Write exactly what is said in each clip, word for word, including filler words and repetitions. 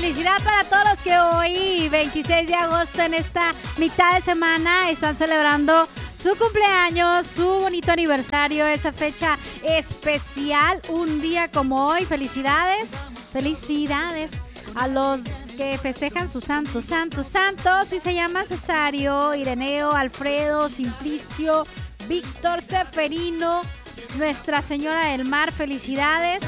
felicidad para todos los que hoy, veintiséis de agosto, en esta mitad de semana, están celebrando su cumpleaños, su bonito aniversario, esa fecha especial, un día como hoy. Felicidades, felicidades a los que festejan sus santos, santos, santos. Y se llama Cesario, Ireneo, Alfredo, Simplicio, Víctor, Seferino, Nuestra Señora del Mar. Felicidades.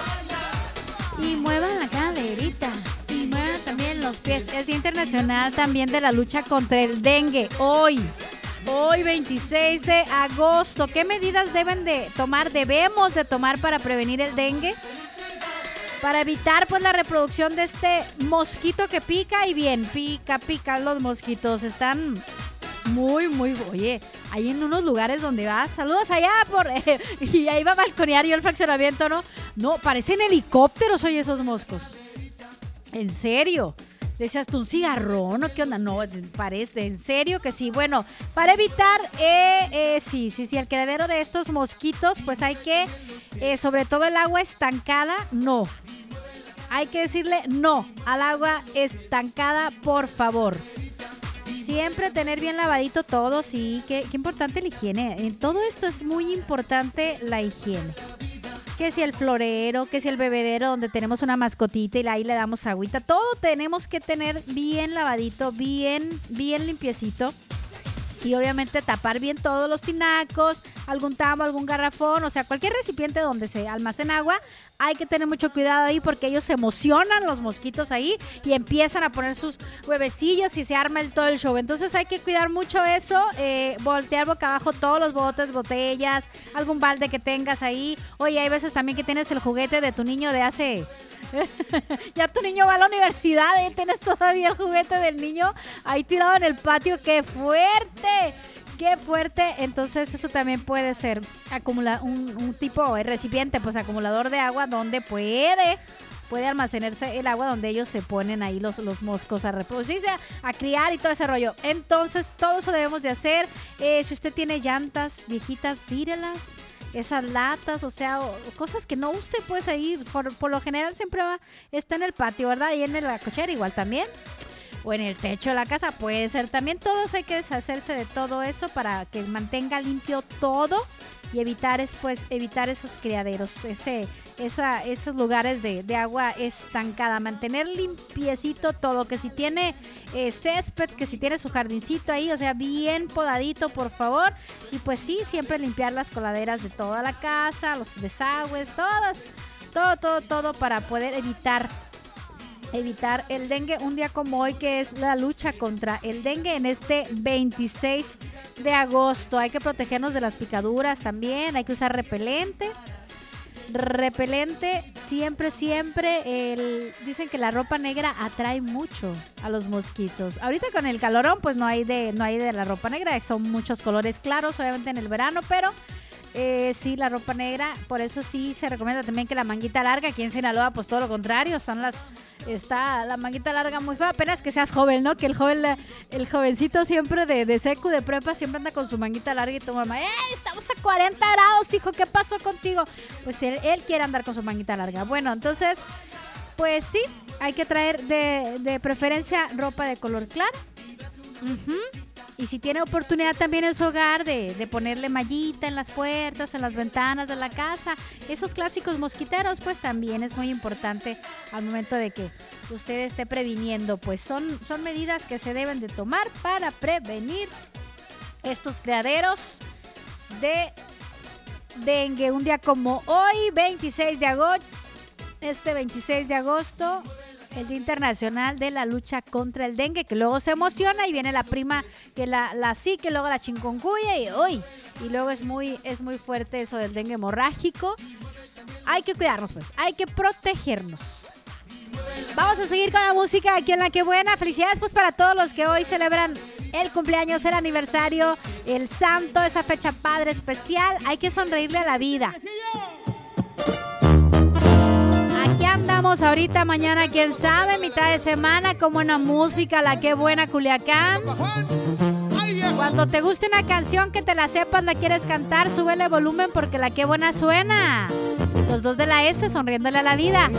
Y muevan la caderita. Y muevan también los pies. Es Día Internacional también de la lucha contra el dengue. Hoy. Hoy veintiséis de agosto. ¿Qué medidas deben de tomar, debemos de tomar para prevenir el dengue? Para evitar pues la reproducción de este mosquito que pica y bien, pica, pica los mosquitos. Están muy, muy, oye, hay en unos lugares donde vas, saludos allá por, eh, y ahí va a balconear yo el fraccionamiento, ¿no? No, parecen helicópteros hoy esos moscos. ¿En serio? Decías tú, un cigarrón o qué onda. No, parece, en serio que sí. Bueno, para evitar, eh, eh, sí, sí, sí, el criadero de estos mosquitos, pues hay que, eh, sobre todo el agua estancada, no. Hay que decirle no al agua estancada, por favor. Siempre tener bien lavadito todo, sí, qué, qué importante la higiene. En todo esto es muy importante la higiene. Que si el florero, que si el bebedero donde tenemos una mascotita y ahí le damos agüita. Todo tenemos que tener bien lavadito, bien, bien limpiecito. Y obviamente tapar bien todos los tinacos, algún tambo, algún garrafón, o sea, cualquier recipiente donde se almacena agua. Hay que tener mucho cuidado ahí porque ellos se emocionan, los mosquitos ahí, y empiezan a poner sus huevecillos y se arma el todo el show. Entonces hay que cuidar mucho eso, eh, voltear boca abajo todos los botes, botellas, algún balde que tengas ahí. Oye, hay veces también que tienes el juguete de tu niño de hace... ya tu niño va a la universidad y tienes todavía el juguete del niño ahí tirado en el patio. ¡Qué fuerte! ¡Qué fuerte! Entonces eso también puede ser acumula un, un tipo de recipiente, pues acumulador de agua donde puede puede almacenarse el agua, donde ellos se ponen ahí los, los moscos a reproducirse, a criar y todo ese rollo. Entonces todo eso debemos de hacer. Eh, si usted tiene llantas viejitas, tírelas. Esas latas, o sea, o, cosas que no use, pues ahí, por, por lo general siempre va, está en el patio, ¿verdad? Y en la cochera igual también. O en el techo de la casa, puede ser también. Todo eso hay que deshacerse de todo eso para que mantenga limpio todo y evitar, pues, evitar esos criaderos, ese, esa, esos lugares de, de agua estancada. Mantener limpiecito todo, que si tiene eh, césped, que si tiene su jardincito ahí, o sea, bien podadito, por favor. Y pues sí, siempre limpiar las coladeras de toda la casa, los desagües, todas, todo, todo, todo para poder evitar evitar el dengue un día como hoy, que es la lucha contra el dengue en este veintiséis de agosto. Hay que protegernos de las picaduras también, hay que usar repelente. Repelente, siempre, siempre. El, dicen que la ropa negra atrae mucho a los mosquitos. Ahorita con el calorón, pues no hay de, no hay de la ropa negra, son muchos colores claros, obviamente en el verano, pero... Eh, sí, la ropa negra, por eso sí se recomienda también que la manguita larga. Aquí en Sinaloa, pues todo lo contrario, son las, está la manguita larga muy fea, apenas que seas joven, ¿no? Que el joven, el jovencito siempre de, de secu, de prepa, siempre anda con su manguita larga y tu mamá, ¡eh! Estamos a cuarenta grados, hijo, ¿qué pasó contigo? Pues él, él quiere andar con su manguita larga. Bueno, entonces, pues sí, hay que traer de, de preferencia ropa de color claro. Uh-huh. Y si tiene oportunidad también en su hogar de, de ponerle mallita en las puertas, en las ventanas de la casa, esos clásicos mosquiteros, pues también es muy importante al momento de que usted esté previniendo. Pues son, son medidas que se deben de tomar para prevenir estos criaderos de dengue. Un día como hoy, veintiséis de agosto, este veintiséis de agosto... el Día Internacional de la Lucha contra el Dengue, que luego se emociona y viene la prima que la, la sí, que luego la chikungunya y uy, y luego es muy, es muy fuerte eso del dengue hemorrágico. Hay que cuidarnos, pues, hay que protegernos. Vamos a seguir con la música aquí en La Que Buena. Felicidades pues para todos los que hoy celebran el cumpleaños, el aniversario, el santo, esa fecha padre especial. Hay que sonreírle a la vida. Aquí andamos ahorita, mañana, quién sabe, mitad de semana, con buena música, La Que Buena Culiacán. Cuando te guste una canción que te la sepas, la quieres cantar, súbele volumen porque La Que Buena suena. Los dos de la S, sonriéndole a la vida.